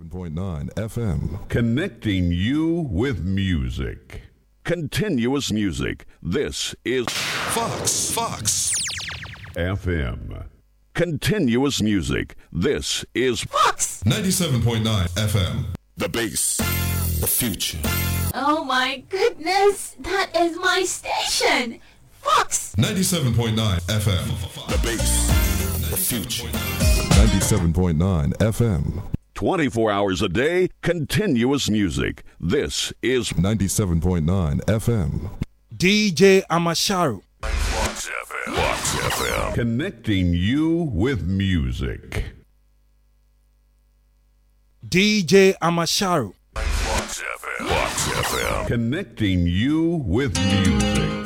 97.9 FM. Connecting you with music. Continuous music. This is Fox FM. Continuous music. This is Fox 97.9 FM. The bass, the future. Oh my goodness, that is my station. Fox 97.9 FM. The bass, the future. 97.9 FM. 24 hours a day, continuous music. This is 97.9 FM. DJ Amasharu. Fox FM. Fox FM. connecting you with music. DJ Amasharu. Fox FM. Fox FM. Connecting you with music.